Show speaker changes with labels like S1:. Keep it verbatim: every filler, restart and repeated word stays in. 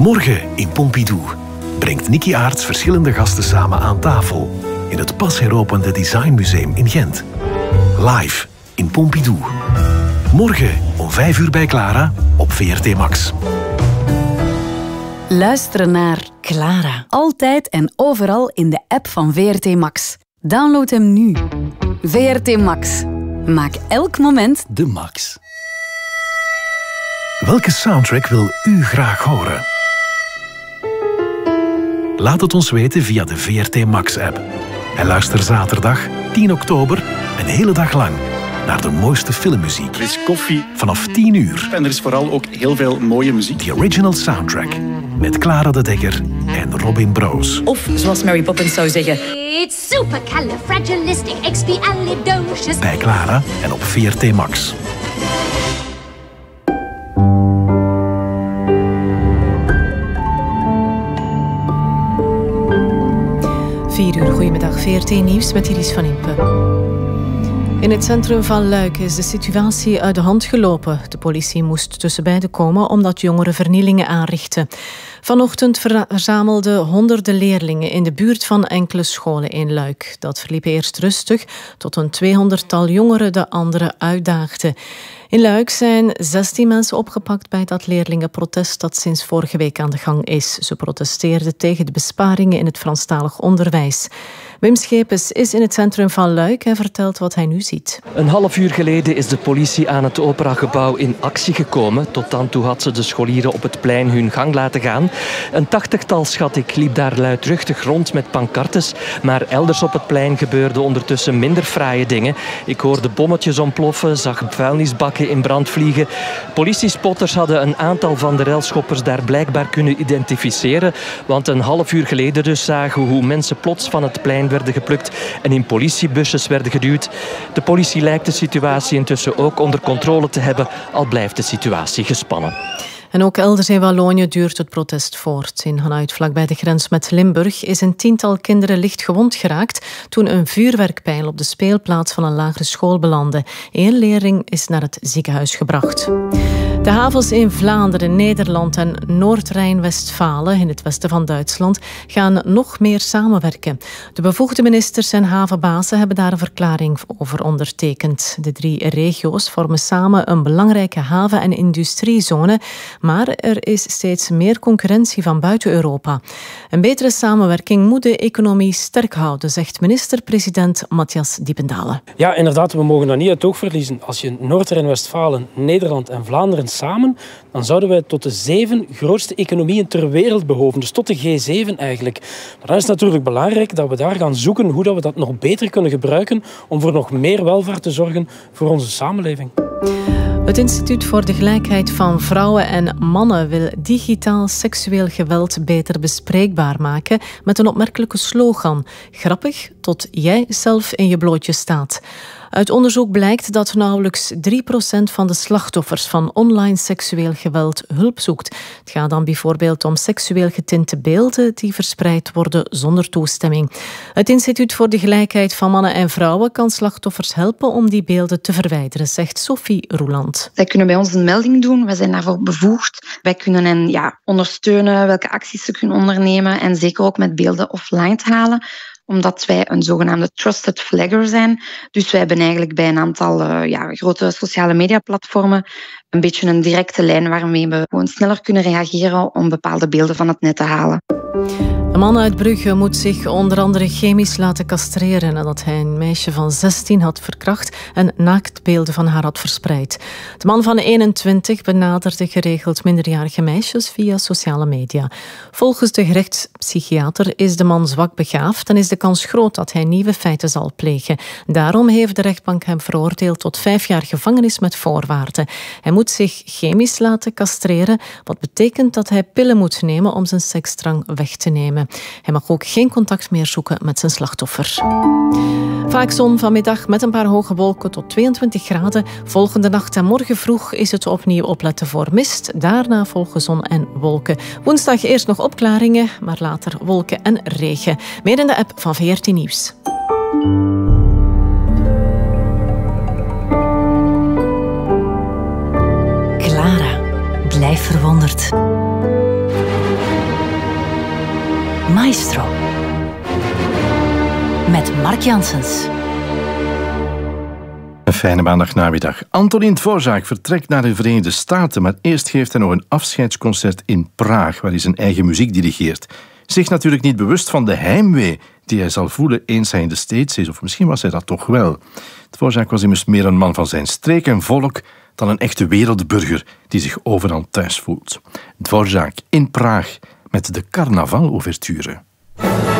S1: Morgen in Pompidou brengt Nicky Aarts verschillende gasten samen aan tafel in het pas heropende Designmuseum in Gent. Live in Pompidou. Morgen om vijf uur bij Clara op V R T Max.
S2: Luisteren naar Clara. Altijd en overal in de app van V R T Max. Download hem nu. V R T Max. Maak elk moment
S1: de max. Welke soundtrack wil u graag horen? Laat het ons weten via de V R T Max-app. En luister zaterdag, tien oktober, een hele dag lang naar de mooiste filmmuziek.
S3: Er is koffie.
S1: Vanaf tien uur.
S3: En er is vooral ook heel veel mooie muziek.
S1: The Original Soundtrack. Met Clara de Dekker en Robin Broos.
S4: Of, zoals Mary Poppins zou zeggen...
S5: It's supercalifragilisticexpialidocious.
S1: Bij Clara en op V R T Max.
S6: vier uur, goedemiddag. V R T Nieuws met Iris van Impe. In het centrum van Luik is de situatie uit de hand gelopen. De politie moest tussen beiden komen omdat jongeren vernielingen aanrichten. Vanochtend verzamelden honderden leerlingen in de buurt van enkele scholen in Luik. Dat verliep eerst rustig, tot een tweehonderdtal jongeren de anderen uitdaagden. In Luik zijn zestien mensen opgepakt bij dat leerlingenprotest dat sinds vorige week aan de gang is. Ze protesteerden tegen de besparingen in het Franstalig onderwijs. Wim Schepens is in het centrum van Luik en vertelt wat hij nu ziet.
S7: Een half uur geleden is de politie aan het operagebouw in actie gekomen. Tot dan toe had ze de scholieren op het plein hun gang laten gaan. Een tachtigtal, schat ik, liep daar luidruchtig rond met pancartes. Maar elders op het plein gebeurden ondertussen minder fraaie dingen. Ik hoorde bommetjes ontploffen, zag vuilnisbakken in brand vliegen. Politiespotters hadden een aantal van de relschoppers daar blijkbaar kunnen identificeren. Want een half uur geleden dus zagen we hoe mensen plots van het plein werden geplukt en in politiebusjes werden geduwd. De politie lijkt de situatie intussen ook onder controle te hebben, al blijft de situatie gespannen.
S6: En ook elders in Wallonië duurt het protest voort. In Hanuit, vlakbij de grens met Limburg, is een tiental kinderen licht gewond geraakt toen een vuurwerkpijl op de speelplaats van een lagere school belandde. Eén leerling is naar het ziekenhuis gebracht. De havens in Vlaanderen, Nederland en Noord-Rijn-Westfalen in het westen van Duitsland gaan nog meer samenwerken. De bevoegde ministers en havenbazen hebben daar een verklaring over ondertekend. De drie regio's vormen samen een belangrijke haven- en industriezone, maar er is steeds meer concurrentie van buiten Europa. Een betere samenwerking moet de economie sterk houden, zegt minister-president Matthias Diependalen.
S8: Ja, inderdaad, we mogen dat niet uit het oog verliezen. Als je Noord-Rijn-Westfalen, Nederland en Vlaanderen samen, dan zouden wij tot de zeven grootste economieën ter wereld behoren. Dus tot de G zeven eigenlijk. Maar dan is het natuurlijk belangrijk dat we daar gaan zoeken hoe dat we dat nog beter kunnen gebruiken om voor nog meer welvaart te zorgen voor onze samenleving.
S6: Het Instituut voor de Gelijkheid van Vrouwen en Mannen wil digitaal seksueel geweld beter bespreekbaar maken met een opmerkelijke slogan. Grappig tot jij zelf in je blootje staat. Uit onderzoek blijkt dat nauwelijks drie procent van de slachtoffers van online seksueel geweld hulp zoekt. Het gaat dan bijvoorbeeld om seksueel getinte beelden die verspreid worden zonder toestemming. Het Instituut voor de Gelijkheid van Mannen en Vrouwen kan slachtoffers helpen om die beelden te verwijderen, zegt Sophie Roeland.
S9: Zij kunnen bij ons een melding doen, wij zijn daarvoor bevoegd. Wij kunnen hen ja, ondersteunen welke acties ze kunnen ondernemen en zeker ook met beelden offline te halen, omdat wij een zogenaamde trusted flagger zijn. Dus wij hebben eigenlijk bij een aantal uh, ja, grote sociale mediaplatformen een beetje een directe lijn waarmee we gewoon sneller kunnen reageren om bepaalde beelden van het net te halen.
S6: Een man uit Brugge moet zich onder andere chemisch laten castreren nadat hij een meisje van zestien had verkracht en naaktbeelden van haar had verspreid. De man van eenentwintig benaderde geregeld minderjarige meisjes via sociale media. Volgens de gerechtspsychiater is de man zwak begaafd en is de kans groot dat hij nieuwe feiten zal plegen. Daarom heeft de rechtbank hem veroordeeld tot vijf jaar gevangenis met voorwaarden. Hij moet zich chemisch laten castreren, wat betekent dat hij pillen moet nemen om zijn seksdrang weg te nemen. Hij mag ook geen contact meer zoeken met zijn slachtoffer. Vaak zon vanmiddag met een paar hoge wolken tot tweeëntwintig graden. Volgende nacht en morgen vroeg is het opnieuw opletten voor mist. Daarna volgen zon en wolken. Woensdag eerst nog opklaringen, maar later wolken en regen. Meer in de app van V R T Nieuws.
S2: Clara, blijf verwonderd. Maestro. Met Mark Janssens.
S5: Een fijne maandagnamiddag. Antonín Dvořák vertrekt naar de Verenigde Staten, maar eerst geeft hij nog een afscheidsconcert in Praag, waar hij zijn eigen muziek dirigeert. Zich natuurlijk niet bewust van de heimwee die hij zal voelen eens hij in de States is, of misschien was hij dat toch wel. Dvořák was immers meer een man van zijn streek en volk dan een echte wereldburger die zich overal thuis voelt. Dvořák in Praag met de Carnaval-ouverture.